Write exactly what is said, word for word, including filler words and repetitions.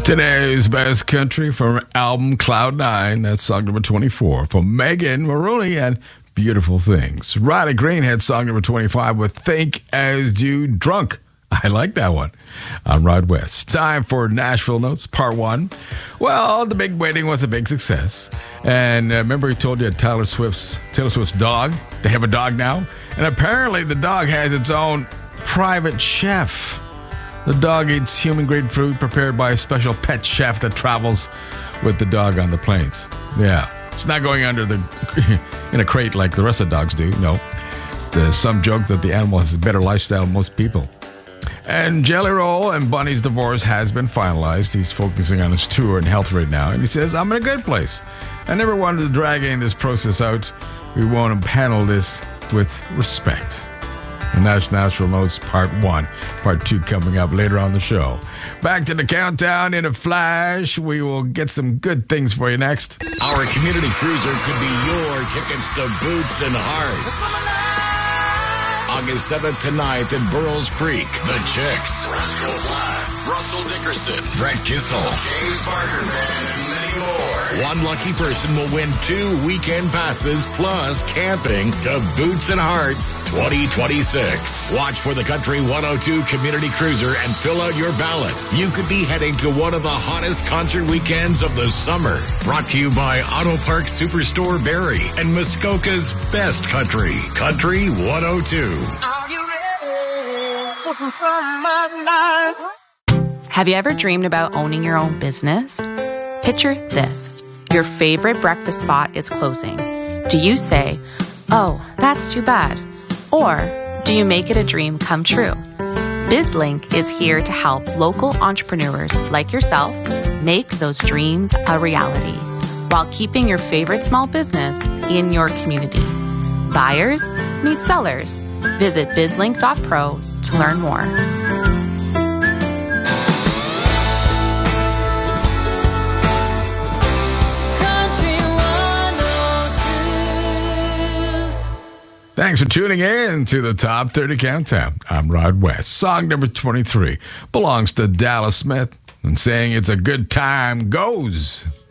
Today's best country from album Cloud Nine. That's song number twenty-four from Megan Maroney and Beautiful Things. Riley Green had song number twenty-five with Think As You Drunk. I like that one. I'm Rod West. Time for Nashville Notes, part one. Well, the big wedding was a big success. And uh, remember he told you Taylor Swift's, Taylor Swift's dog? They have a dog now. And apparently the dog has its own private chef. The dog eats human-grade food prepared by a special pet chef that travels with the dog on the planes. Yeah, it's not going under the in a crate like the rest of the dogs do. No, it's the, some joke that the animal has a better lifestyle than most people. And Jelly Roll and Bunny's divorce has been finalized. He's focusing on his tour and health right now. And he says, I'm in a good place. I never wanted to drag in this process out. We want to handle this with respect. And that's Nashville Notes Part one. Part two coming up later on the show. Back to the countdown in a flash. We will get some good things for you next. Our community cruiser could be your tickets to Boots and Hearts. August seventh to ninth in Burroughs Creek. The Chicks. Russell Flass. Russell Dickerson. Brett Kissel. James Barker Band and many more. One lucky person will win two weekend passes plus camping to Boots and Hearts twenty twenty-six. Watch for the Country one oh two Community Cruiser and fill out your ballot. You could be heading to one of the hottest concert weekends of the summer. Brought to you by Auto Park Superstore Barrie and Muskoka's best country, Country one oh two. Are you ready for some summer nights? Have you ever dreamed about owning your own business? Picture this. Your favorite breakfast spot is closing. Do you say, oh, that's too bad? Or do you make it a dream come true? BizLink is here to help local entrepreneurs like yourself make those dreams a reality while keeping your favorite small business in your community. Buyers meet sellers. Visit bizlink dot pro to learn more. Thanks for tuning in to the Top thirty Countdown. I'm Rod West. Song number twenty-three belongs to Dallas Smith and saying it's a good time goes.